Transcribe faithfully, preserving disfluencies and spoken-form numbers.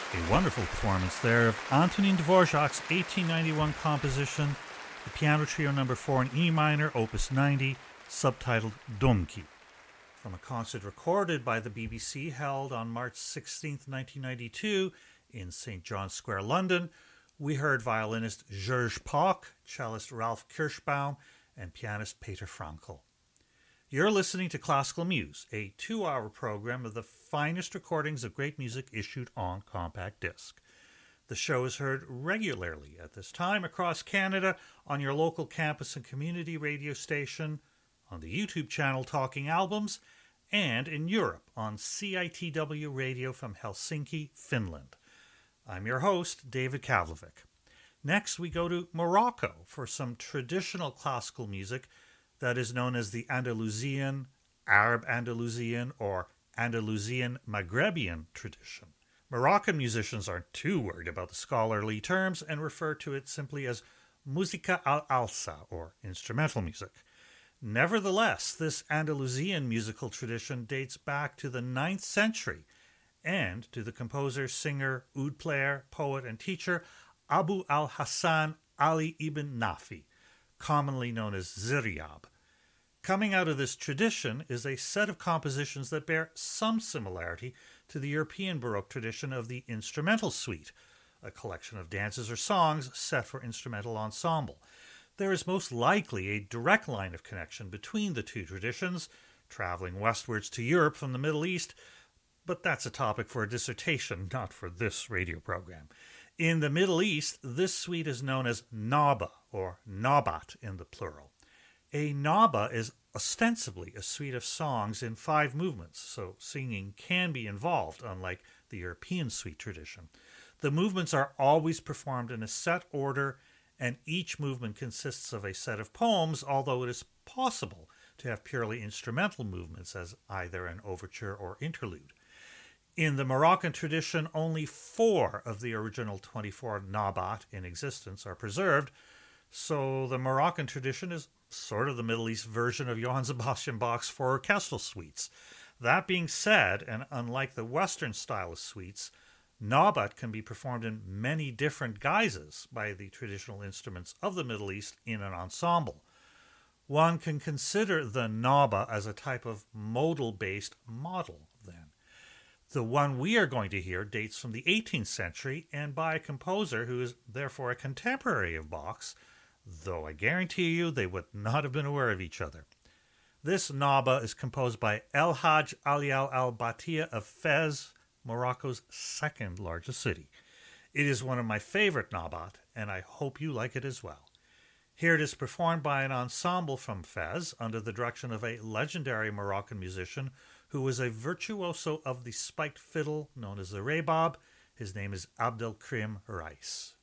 A wonderful performance there of Antonin Dvorak's eighteen ninety-one composition, the Piano Trio number four in E minor, opus ninety, subtitled Domki. From a concert recorded by the B B C held on March sixteenth, nineteen ninety-two in Saint John's Square, London, we heard violinist Georges Poch, cellist Ralph Kirschbaum, and pianist Peter Frankl. You're listening to Classical Muse, a two-hour program of the finest recordings of great music issued on compact disc. The show is heard regularly at this time across Canada on your local campus and community radio station, on the YouTube channel Talking Albums, and in Europe on C I T W Radio from Helsinki, Finland. I'm your host, David Kavlovic. Next, we go to Morocco for some traditional classical music that is known as the Andalusian, Arab Andalusian, or Andalusian Maghrebian tradition. Moroccan musicians aren't too worried about the scholarly terms and refer to it simply as musica al-alsa, or instrumental music. Nevertheless, this Andalusian musical tradition dates back to the ninth century and to the composer, singer, oud player, poet, and teacher Abu al-Hassan Ali ibn Nafi, commonly known as Ziryab. Coming out of this tradition is a set of compositions that bear some similarity to the European Baroque tradition of the instrumental suite, a collection of dances or songs set for instrumental ensemble. There is most likely a direct line of connection between the two traditions, traveling westwards to Europe from the Middle East, but that's a topic for a dissertation, not for this radio program. In the Middle East, this suite is known as Naba, or Nabat in the plural. A Naba is ostensibly a suite of songs in five movements, so singing can be involved, unlike the European suite tradition. The movements are always performed in a set order, and each movement consists of a set of poems, although it is possible to have purely instrumental movements as either an overture or interlude. In the Moroccan tradition, only four of the original twenty-four Nabat in existence are preserved, so the Moroccan tradition is sort of the Middle East version of Johann Sebastian Bach's four orchestral suites. That being said, and unlike the Western style of suites, Nabat can be performed in many different guises by the traditional instruments of the Middle East in an ensemble. One can consider the Naba as a type of modal-based model, then. The one we are going to hear dates from the eighteenth century and by a composer who is therefore a contemporary of Bach's, though I guarantee you they would not have been aware of each other. This Naba is composed by El Haj Alial al-Batia of Fez, Morocco's second largest city. It is one of my favorite Nabat, and I hope you like it as well. Here it is performed by an ensemble from Fez under the direction of a legendary Moroccan musician who was a virtuoso of the spiked fiddle known as the rebab. His name is Abdelkrim Reis.